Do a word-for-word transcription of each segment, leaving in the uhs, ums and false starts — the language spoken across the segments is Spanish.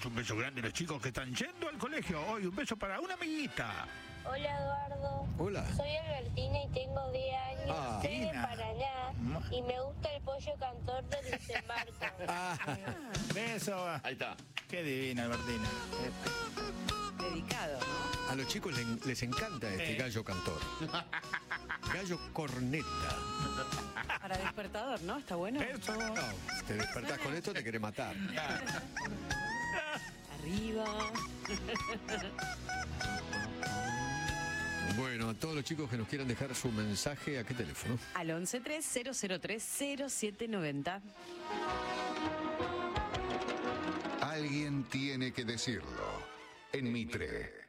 mandamos un beso grande a los chicos que están yendo al colegio. Hoy un beso para una amiguita. Hola Eduardo. Hola. Soy Albertina y tengo diez años. Ah. Soy de Tina. Paraná y me gusta el pollo cantor del desembarco. Ah, Beso. Ahí está. Qué divina, Albertina. Dedicado, ¿no? a los chicos les, les encanta este Eh. gallo cantor. Gallo corneta. Para despertador, ¿no? ¿Está bueno? Beso. No, te despertás con esto, te querés matar. Arriba. Bueno, a todos los chicos que nos quieran dejar su mensaje, ¿a qué teléfono? Al once tres cero cero tres cero siete noventa. Alguien tiene que decirlo. En Mitre.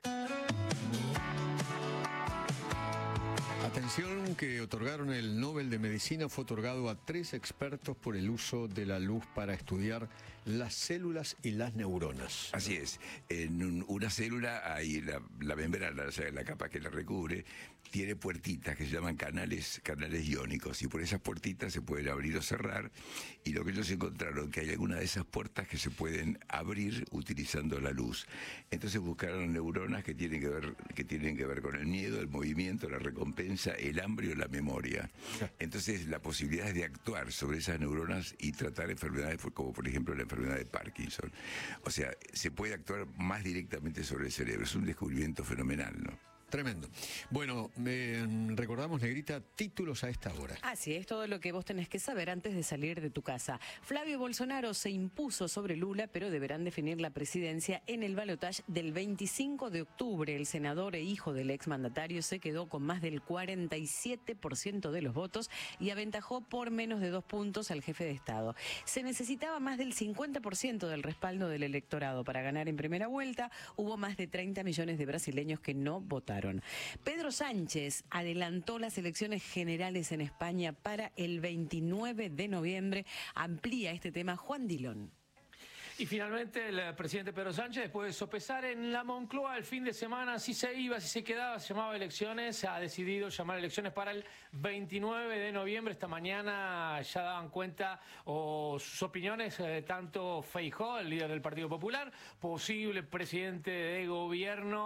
Atención, que otorgaron el Nobel de Medicina fue otorgado a tres expertos por el uso de la luz para estudiar las células y las neuronas. Así es. En un- una célula hay la, la membrana, o sea, la capa que la recubre, tiene puertitas que se llaman canales, canales iónicos, y por esas puertitas se pueden abrir o cerrar, y lo que ellos encontraron que hay algunas de esas puertas que se pueden abrir utilizando la luz. Entonces buscaron neuronas que tienen que ver, que tienen que ver con el miedo, el movimiento, la recompensa, el hambre o la memoria. Entonces la posibilidad es de actuar sobre esas neuronas y tratar enfermedades como por ejemplo la enfermedad de Parkinson. O sea, se puede actuar más directamente sobre el cerebro. Es un descubrimiento fenomenal, ¿no? Tremendo. Bueno, eh, recordamos, Negrita, títulos a esta hora. Así es, todo lo que vos tenés que saber antes de salir de tu casa. Flavio Bolsonaro se impuso sobre Lula, pero deberán definir la presidencia en el balotaje del veinticinco de octubre. El senador e hijo del exmandatario se quedó con más del cuarenta y siete por ciento de los votos y aventajó por menos de dos puntos al jefe de Estado. Se necesitaba más del cincuenta por ciento del respaldo del electorado para ganar en primera vuelta. Hubo más de treinta millones de brasileños que no votaron. Pedro Sánchez adelantó las elecciones generales en España para el veintinueve de noviembre. Amplía este tema Juan Dilón. Y finalmente el presidente Pedro Sánchez, después de sopesar en la Moncloa el fin de semana si se iba, si se quedaba, se llamaba elecciones, ha decidido llamar elecciones para el veintinueve de noviembre. Esta mañana ya daban cuenta o sus opiniones, eh, tanto Feijóo, el líder del Partido Popular, posible presidente de gobierno.